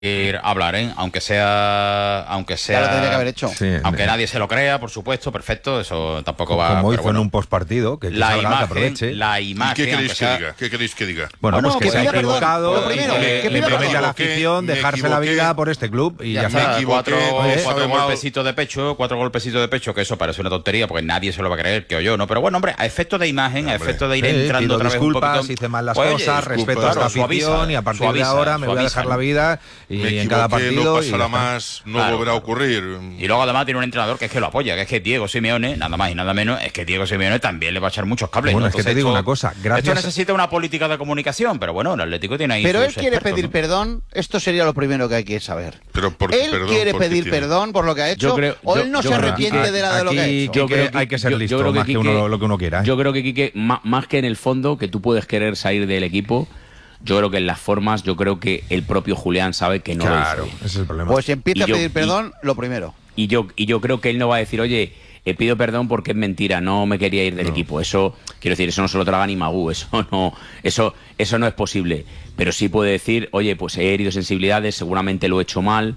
hablar, aunque sea Ya lo tendría que haber hecho. Sí, aunque nadie se lo crea, por supuesto, perfecto, eso tampoco va. Como pero hizo en un postpartido, que la salga, que imagen, aproveche. la ¿Y imagen, qué queréis aunque que sea- diga? ¿Qué queréis que diga? Bueno, Bueno, pues que que se ha pida perdón. equivocado Lo primero, y que le pida promete a la perdón. afición Me dejarse la equivoqué. vida por este club y ya Ya está. está, equivoqué, cuatro sabe mal. golpecitos de pecho, que eso parece una tontería porque nadie se lo va a creer, que yo no. Pero bueno, hombre, a efecto de imagen, a efecto de ir Sí, entrando pido otra vez un disculpas, poquito. hice mal las Pues, oye, cosas, disculpa, respeto a esta claro, afición y a partir de suaviza, ahora me voy a suaviza, dejar la ¿no? vida y Me en cada equivoqué, partido. no y pasará ya está. más, no Claro, volverá a claro. ocurrir. Y luego además tiene un entrenador que es que lo apoya, que es que Diego Simeone, nada más y nada menos, es que Diego Simeone también le va a echar muchos cables. Bueno, ¿no? es que te Entonces, digo esto- una cosa, gracias Esto necesita una política de comunicación, pero bueno, el Atlético tiene ahí Pero sus él quiere expertos, pedir ¿no? perdón, esto sería lo primero que hay que saber. Pero Él quiere pedir perdón por lo que ha hecho, o él no se arrepiente de lo que ha Aquí, hecho. Quique, Yo creo que- hay que ser yo listo, creo que más que Quique- lo que uno quiera. Yo creo que, Quique, más que en el fondo, que tú puedes querer salir del equipo, yo creo que en las formas, yo creo que el propio Julián sabe que no Claro, lo hizo bien. ese es el problema. Pues si empieza a Y yo- pedir perdón, lo primero. Y yo creo que él no va a decir, oye, pido perdón porque es mentira, no me quería ir del equipo. Eso, quiero decir, eso no se lo traga ni Magú, eso no es posible. Pero sí puede decir, oye, pues he herido sensibilidades, seguramente lo he hecho mal,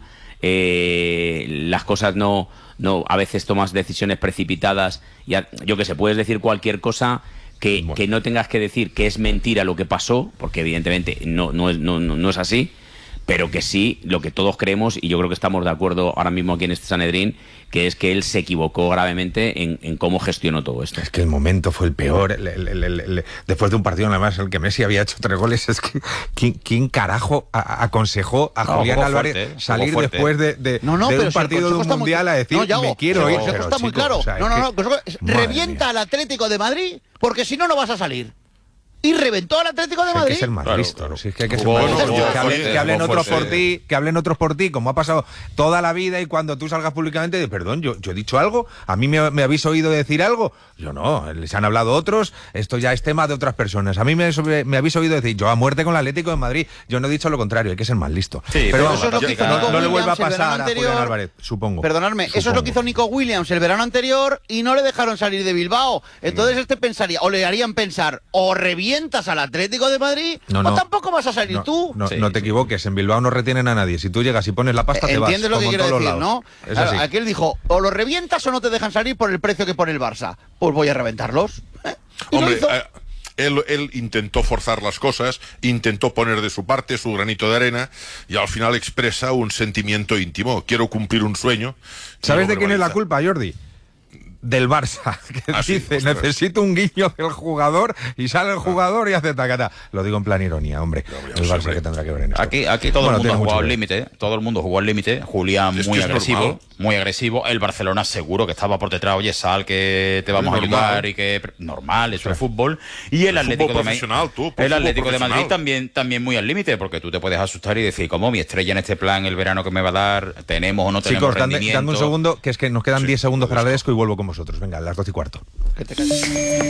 las cosas no, a veces tomas decisiones precipitadas, yo que sé, puedes decir cualquier cosa que no tengas que decir que es mentira lo que pasó, porque evidentemente no es así. Pero que sí, lo que todos creemos, y yo creo que estamos de acuerdo ahora mismo aquí en este Sanedrín, que es que él se equivocó gravemente en cómo gestionó todo esto. Es que el momento fue el peor. Después de un partido, además, en el que Messi había hecho 3 goles, es que ¿quién carajo aconsejó a Julián jugó Álvarez fuerte, salir jugó fuerte. después de pero un si el partido de consejo un está mundial muy... a decir, Yago, me quiero el ir? consejo Pero, está muy chicos, claro. o sea, No, es que- el consejo es, madre revienta mía. al Atlético de Madrid, porque si no, no vas a salir. Y reventó al Atlético de Hay que Madrid. ser más Claro, listo. claro. Si es que hay que ser Jugó- más listo. jugó Que hablen- fuerte, que hablen jugó otros por fuerte. ti, que hablen otros por ti, como ha pasado toda la vida, y cuando tú salgas públicamente de perdón, yo he dicho algo, a mí me habéis oído decir algo. Yo no, les han hablado otros, esto ya es tema de otras personas. A mí me habéis oído decir, yo a muerte con el Atlético de Madrid. Yo no he dicho lo contrario, hay que ser más listo. Sí, pero pero vamos, eso es lo que hizo no, Nico no le vuelva a Williams el pasar verano a Julián anterior. Álvarez, supongo. Perdonadme, eso es lo que hizo Nico Williams el verano anterior y no le dejaron salir de Bilbao. Entonces este pensaría, o le harían pensar, o revientas al Atlético de Madrid, o tampoco vas a salir tú. No, Sí, no te equivoques, en Bilbao no retienen a nadie. Si tú llegas y pones la pasta, te vas. ¿Entiendes lo que como en quiero todos decir, los no? lados. Es así. Aquel dijo, o lo revientas o no te dejan salir por el precio que pone el Barça. Pues voy a reventarlos. Y lo Hombre, hizo. él intentó forzar las cosas, intentó poner de su parte su granito de arena y al final expresa un sentimiento íntimo. Quiero cumplir un sueño. y ¿Sabes lo de quién es la verbaliza. culpa, Jordi? Del Barça, que Ah, sí, dice, ostras. necesito un guiño del jugador, y sale el jugador y hace tacata. Lo digo en plan ironía, hombre. ya El lo Barça sé, que tendrá que ver en esto. Aquí todo Bueno, el mundo tiene ha mucho jugado que al ver. límite, todo el mundo jugó al límite. Julián Es muy que es agresivo, muy agresivo. El Barcelona seguro que estaba por detrás, oye, sal que te vamos a normal. ayudar y que normal, eso es fútbol. Y el Es Atlético fútbol de Madrid, profesional, tú, por el fútbol Atlético de Madrid profesional. también muy al límite, porque tú te puedes asustar y decir, ¿cómo mi estrella en este plan el verano que me va a dar? ¿Tenemos o no tenemos Chicos, rendimiento? dame un segundo, que es que nos quedan Sí, 10 segundos para justo. Ledesco y vuelvo con vosotros. Venga, a las 12:15. Que te calles.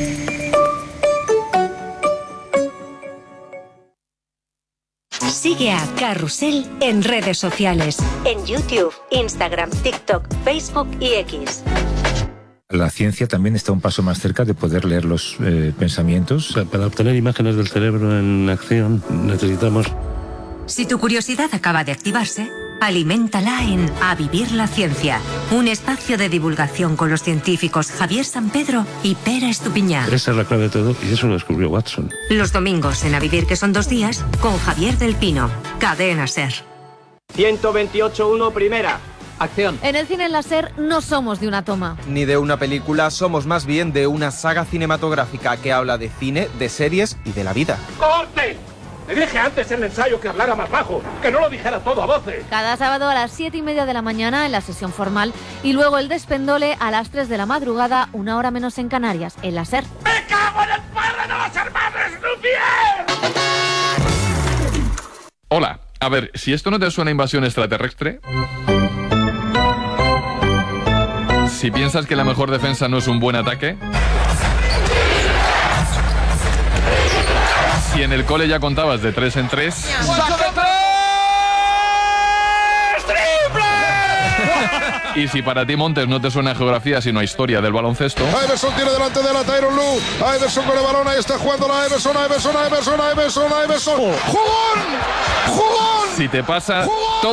Sigue a Carrusel en redes sociales. En YouTube, Instagram, TikTok, Facebook y X. La ciencia también está un paso más cerca de poder leer los pensamientos. Para obtener imágenes del cerebro en acción necesitamos... Si tu curiosidad acaba de activarse, aliméntala en A Vivir la Ciencia, un espacio de divulgación con los científicos Javier Sampedro y Pere Estupiñán. Esa es la clave de todo y eso lo descubrió Watson. Los domingos en A Vivir, que son 2 días, con Javier del Pino. Cadena Ser. 128.1 primera. Acción. En el cine láser no somos de una toma. Ni de una película, somos más bien de una saga cinematográfica que habla de cine, de series y de la vida. ¡Corte! Le dije antes en el ensayo que hablara más bajo, que no lo dijera todo a voces. Cada sábado a las 7:30 de la mañana en la sesión formal y luego el despendole a las 3 de la madrugada, 1 hora menos en Canarias, en la SER. ¡Me cago en el padre de los hermanos Lumière! Hola, a ver, si esto no te suena a invasión extraterrestre... Si piensas que la mejor defensa no es un buen ataque... Si en el cole ya contabas de 3 en 3... Y si para ti Montes no te suena a geografía sino a historia del baloncesto... Iverson tiene delante de la Tyronn Lue. Iverson con el balón, ahí está jugando la Iverson. ¡Jugón! ¡Jugón! Si te pasa...